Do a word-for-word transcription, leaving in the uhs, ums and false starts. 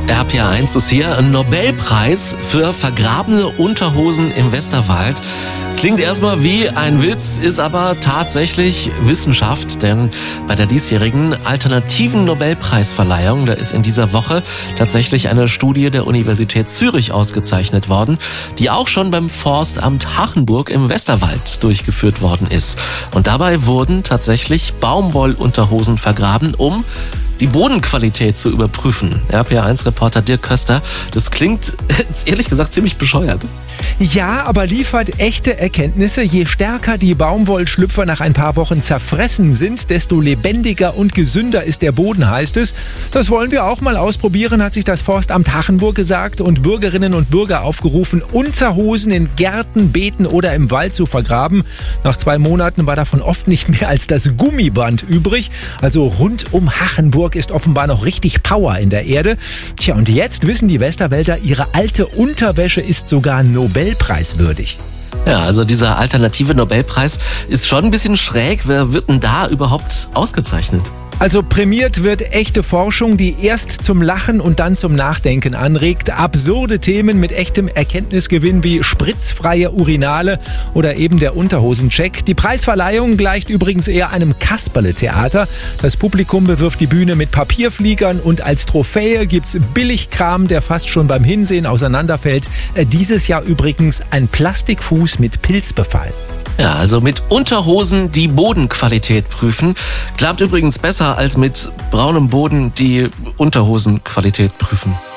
R P R eins ist hier ein Nobelpreis für vergrabene Unterhosen im Westerwald. Klingt erstmal wie ein Witz, ist aber tatsächlich Wissenschaft, denn bei der diesjährigen alternativen Nobelpreisverleihung, da ist in dieser Woche tatsächlich eine Studie der Universität Zürich ausgezeichnet worden, die auch schon beim Forstamt Hachenburg im Westerwald durchgeführt worden ist. Und dabei wurden tatsächlich Baumwollunterhosen vergraben, um die Bodenqualität zu überprüfen. R P R eins Reporter Dirk Köster, das klingt ehrlich gesagt ziemlich bescheuert. Ja, aber liefert echte Erkenntnisse. Je stärker die Baumwollschlüpfer nach ein paar Wochen zerfressen sind, desto lebendiger und gesünder ist der Boden, heißt es. Das wollen wir auch mal ausprobieren, hat sich das Forstamt Hachenburg gesagt und Bürgerinnen und Bürger aufgerufen, Unterhosen in Gärten, Beeten oder im Wald zu vergraben. Nach zwei Monaten war davon oft nicht mehr als das Gummiband übrig. Also rund um Hachenburg ist offenbar noch richtig Power in der Erde. Tja, und jetzt wissen die Westerwälder, ihre alte Unterwäsche ist sogar Nobelpreiswürdig. Ja, also dieser alternative Nobelpreis ist schon ein bisschen schräg. Wer wird denn da überhaupt ausgezeichnet? Also prämiert wird echte Forschung, die erst zum Lachen und dann zum Nachdenken anregt. Absurde Themen mit echtem Erkenntnisgewinn wie spritzfreie Urinale oder eben der Unterhosencheck. Die Preisverleihung gleicht übrigens eher einem Kasperle-Theater. Das Publikum bewirft die Bühne mit Papierfliegern und als Trophäe gibt's Billigkram, der fast schon beim Hinsehen auseinanderfällt. Dieses Jahr übrigens ein Plastikfuß mit Pilzbefall. Ja, also mit Unterhosen die Bodenqualität prüfen. Klappt übrigens besser als mit braunem Boden die Unterhosenqualität prüfen.